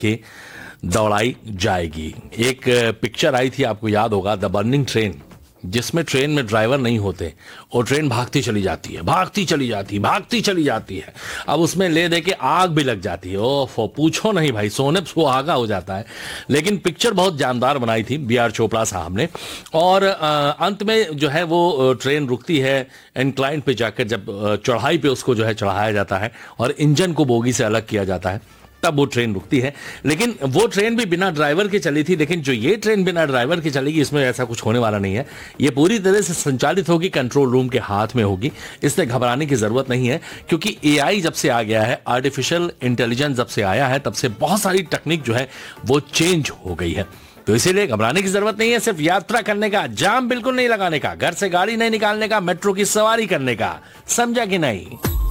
के दौड़ाई जाएगी। एक पिक्चर आई थी, आपको याद होगा, द बर्निंग ट्रेन, जिसमें ट्रेन में ड्राइवर नहीं होते और ट्रेन भागती चली जाती है, भागती चली जाती है, भागती चली जाती है। अब उसमें ले दे के आग भी लग जाती है। ओह, पूछो नहीं भाई, सोने सुहागा हो जाता है। लेकिन पिक्चर बहुत जानदार बनाई थी बी.आर. चोपड़ा साहब ने। और अंत में जो है वो ट्रेन रुकती है इंक्लाइन पे जाकर, जब चढ़ाई पे उसको जो है चढ़ाया जाता है और इंजन को बोगी से अलग किया जाता है, तब वो ट्रेन रुकती है। लेकिन वो ट्रेन भी बिना ड्राइवर के चली थी, लेकिन जो ये ट्रेन बिना ड्राइवर के चलेगी, इसमें ऐसा कुछ होने वाला नहीं है। ये पूरी तरह से संचालित होगी, कंट्रोल रूम के हाथ में होगी। इससे घबराने की जरूरत नहीं है, क्योंकि एआई जब से आ गया है, आर्टिफिशियल इंटेलिजेंस जब से आया है, तब से बहुत सारी टेक्निक जो है वो चेंज हो गई है। तो इसीलिए घबराने की जरूरत नहीं है। सिर्फ यात्रा करने का, जाम बिल्कुल नहीं लगाने का, घर से गाड़ी नहीं निकालने का, मेट्रो की सवारी करने का, समझा कि नहीं।